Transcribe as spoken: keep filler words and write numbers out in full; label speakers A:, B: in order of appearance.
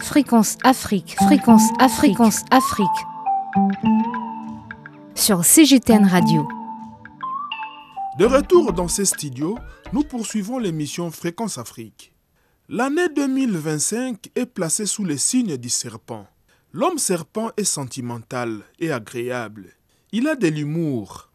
A: Fréquence Afrique, Fréquence Afrique, Fréquence Afrique. Sur C G T N Radio.
B: De retour dans ces studios, nous poursuivons l'émission Fréquence Afrique. L'année deux mille vingt-cinq est placée sous le signe du serpent. L'homme serpent est sentimental et agréable. Il a de l'humour.